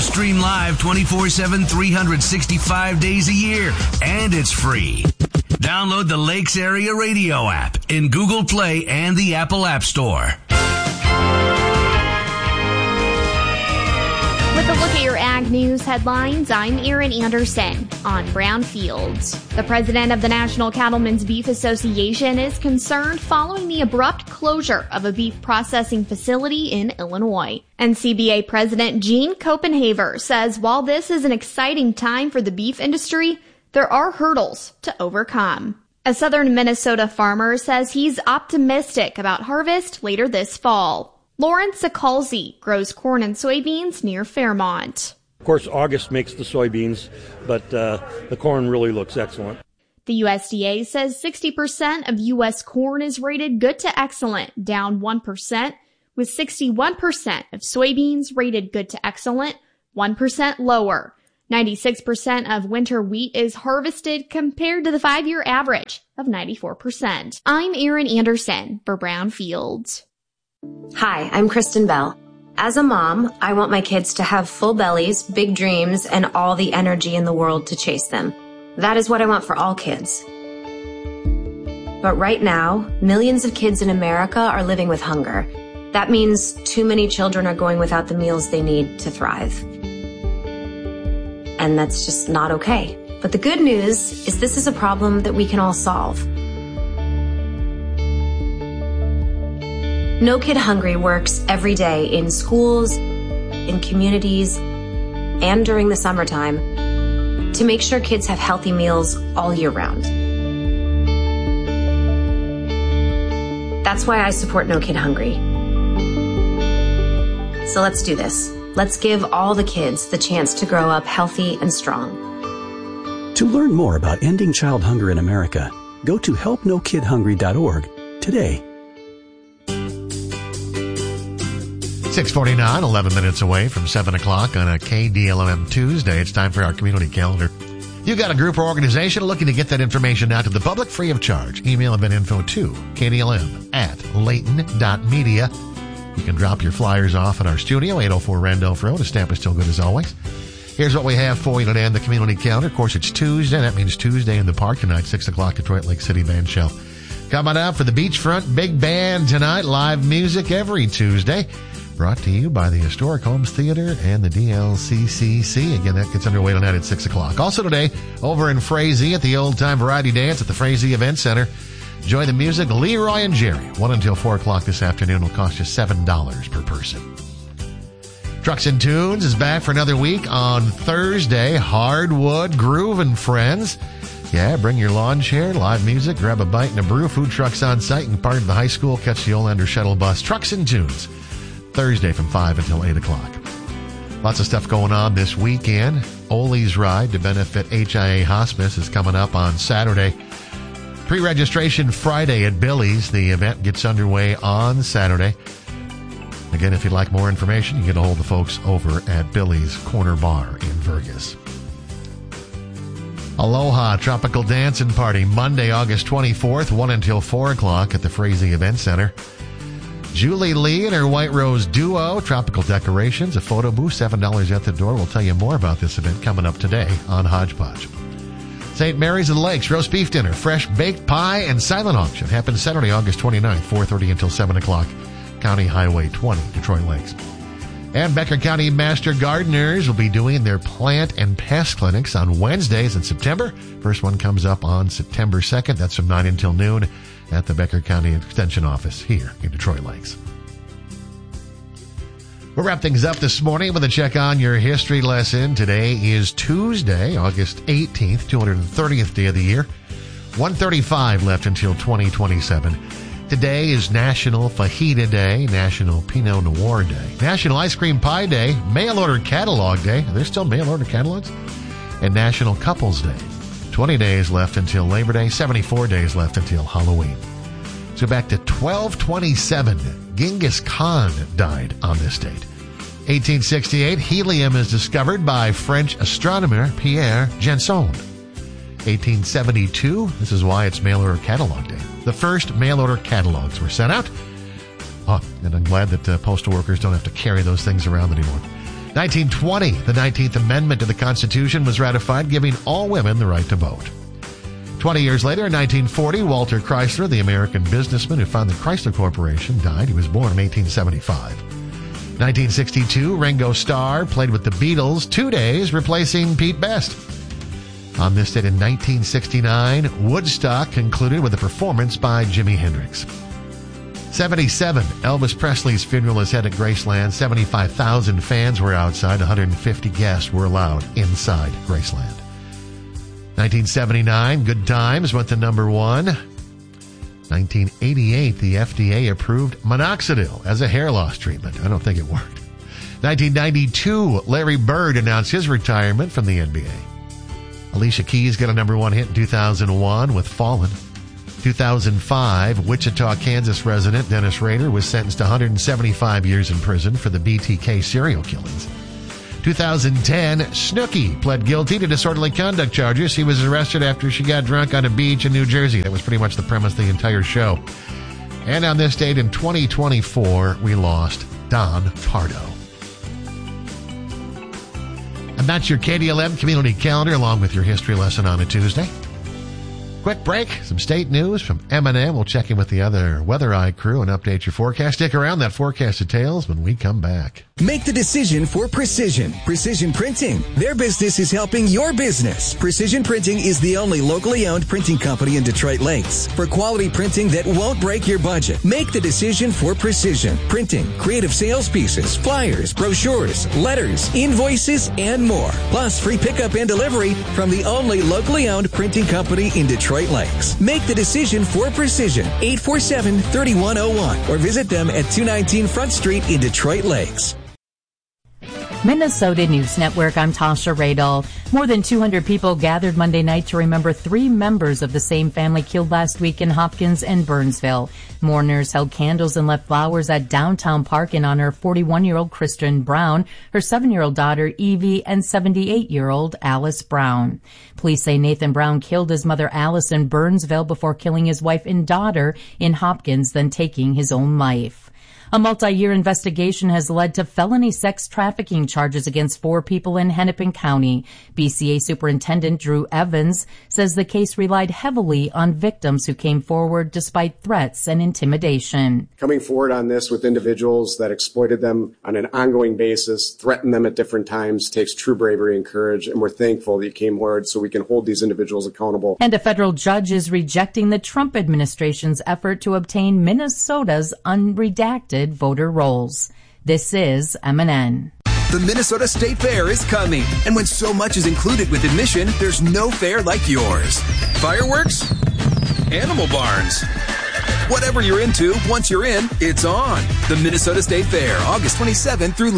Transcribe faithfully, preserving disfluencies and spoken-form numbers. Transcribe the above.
stream live twenty-four seven, three hundred sixty-five days a year, and it's free. Download the Lakes Area Radio app in Google Play and the Apple App Store. With a look at your Ag News headlines, I'm Erin Anderson on Brownfields. The president of the National Cattlemen's Beef Association is concerned following the abrupt closure of a beef processing facility in Illinois. N C B A President Gene Copenhaver says while this is an exciting time for the beef industry, there are hurdles to overcome. A southern Minnesota farmer says he's optimistic about harvest later this fall. Lawrence Sikalzi grows corn and soybeans near Fairmont. Of course, August makes the soybeans, but uh, the corn really looks excellent. The U S D A says sixty percent of U S corn is rated good to excellent, down one percent, with sixty-one percent of soybeans rated good to excellent, one percent lower. ninety-six percent of winter wheat is harvested compared to the five-year average of ninety-four percent. I'm Erin Anderson for Brownfields. Hi, I'm Kristen Bell. As a mom, I want my kids to have full bellies, big dreams, and all the energy in the world to chase them. That is what I want for all kids. But right now, millions of kids in America are living with hunger. That means too many children are going without the meals they need to thrive. And that's just not okay. But the good news is this is a problem that we can all solve. No Kid Hungry works every day in schools, in communities, and during the summertime to make sure kids have healthy meals all year round. That's why I support No Kid Hungry. So let's do this. Let's give all the kids the chance to grow up healthy and strong. To learn more about ending child hunger in America, go to help no kid hungry dot org today. six forty-nine, eleven minutes away from seven o'clock on a K D L M Tuesday. It's time for our community calendar. You got a group or organization looking to get that information out to the public free of charge. Email event info to K D L M at Layton dot media. You can drop your flyers off at our studio, eight oh four Randolph Road. The stamp is still good as always. Here's what we have for you today on the community calendar. Of course, it's Tuesday. That means Tuesday in the park tonight, six o'clock, Detroit Lake City Band Shell. Coming out for the Beachfront Big Band tonight. Live music every Tuesday. Brought to you by the Historic Homes Theater and the D L C C C. Again, that gets underway tonight at six o'clock. Also today, over in Frazee at the Old Time Variety Dance at the Frazee Event Center. Enjoy the music. Leroy and Jerry. one until four o'clock this afternoon will cost you seven dollars per person. Trucks and Tunes is back for another week on Thursday. Hardwood Groove and Friends. Yeah, bring your lawn chair, live music, grab a bite and a brew. Food trucks on site and part of the high school. Catch the Olander shuttle bus. Trucks and Tunes. Thursday from five until eight o'clock. Lots of stuff going on this weekend. Ole's Ride to benefit H I A Hospice is coming up on Saturday. Pre-registration Friday at Billy's. The event gets underway on Saturday. Again, if you'd like more information, you can get a hold of the folks over at Billy's Corner Bar in Vergas. Aloha Tropical Dancing Party, Monday, August twenty-fourth, one until four o'clock at the Frazee Event Center. Julie Lee and her White Rose Duo, Tropical Decorations, a photo booth, seven dollars at the door. We'll tell you more about this event coming up today on Hodgepodge. Saint Mary's of the Lakes, roast beef dinner, fresh baked pie, and silent auction happens Saturday, August twenty-ninth, four thirty until seven o'clock. County Highway twenty, Detroit Lakes. And Becker County Master Gardeners will be doing their plant and pest clinics on Wednesdays in September. First one comes up on September second. That's from nine until noon at the Becker County Extension Office here in Detroit Lakes. We'll wrap things up this morning with a check on your history lesson. Today is Tuesday, August eighteenth, two hundred thirtieth day of the year. one thirty-five left until twenty twenty-seven. Today is National Fajita Day, National Pinot Noir Day, National Ice Cream Pie Day, Mail Order Catalog Day. Are there still mail order catalogs? And National Couples Day. twenty days left until Labor Day, seventy-four days left until Halloween. So back to twelve twenty-seven, Genghis Khan died on this date. eighteen sixty-eight, helium is discovered by French astronomer Pierre Janson. eighteen seventy-two, this is why it's Mail Order Catalog Day. The first mail order catalogs were sent out. Oh, and I'm glad that uh, postal workers don't have to carry those things around anymore. nineteen twenty, the nineteenth Amendment to the Constitution was ratified, giving all women the right to vote. Twenty years later, in nineteen forty, Walter Chrysler, the American businessman who founded Chrysler Corporation, died. He was born in eighteen seventy-five. nineteen sixty-two, Ringo Starr played with the Beatles two days, replacing Pete Best. On this date in nineteen sixty-nine, Woodstock concluded with a performance by Jimi Hendrix. seventy-seven, Elvis Presley's funeral is held at Graceland. seventy-five thousand fans were outside. one hundred fifty guests were allowed inside Graceland. nineteen seventy-nine, Good Times went to number one. nineteen eighty-eight, the F D A approved minoxidil as a hair loss treatment. I don't think it worked. nineteen ninety-two, Larry Bird announced his retirement from the N B A. Alicia Keys got a number one hit in two thousand one with Fallen. two thousand five, Wichita, Kansas resident Dennis Rader was sentenced to one hundred seventy-five years in prison for the B T K serial killings. two thousand ten, Snooki pled guilty to disorderly conduct charges. She was arrested after she got drunk on a beach in New Jersey. That was pretty much the premise of the entire show. And on this date in twenty twenty-four, we lost Don Pardo. And that's your K D L M Community Calendar, along with your history lesson on a Tuesday. Quick break, some state news from M and M. We'll check in with the other Weather Eye crew and update your forecast. Stick around, that forecast details when we come back. Make the decision for Precision. Precision Printing. Their business is helping your business. Precision Printing is the only locally owned printing company in Detroit Lakes. For quality printing that won't break your budget, make the decision for Precision Printing. Creative sales pieces, flyers, brochures, letters, invoices, and more. Plus free pickup and delivery from the only locally owned printing company in Detroit Lakes. Make the decision for Precision. eight four seven, three one zero one or visit them at two nineteen Front Street in Detroit Lakes. Minnesota News Network, I'm Tasha Radel. More than two hundred people gathered Monday night to remember three members of the same family killed last week in Hopkins and Burnsville. Mourners held candles and left flowers at Downtown Park in honor of forty-one-year-old Kristen Brown, her seven-year-old daughter Evie, and seventy-eight-year-old Alice Brown. Police say Nathan Brown killed his mother Alice in Burnsville before killing his wife and daughter in Hopkins, then taking his own life. A multi-year investigation has led to felony sex trafficking charges against four people in Hennepin County. B C A Superintendent Drew Evans says the case relied heavily on victims who came forward despite threats and intimidation. Coming forward on this with individuals that exploited them on an ongoing basis, threatened them at different times, takes true bravery and courage, and we're thankful that you came forward so we can hold these individuals accountable. And a federal judge is rejecting the Trump administration's effort to obtain Minnesota's unredacted voter rolls. This is M and N. The Minnesota State Fair is coming, and when so much is included with admission, there's no fair like yours. Fireworks? Animal barns? Whatever you're into, once you're in, it's on. The Minnesota State Fair, August twenty-seventh through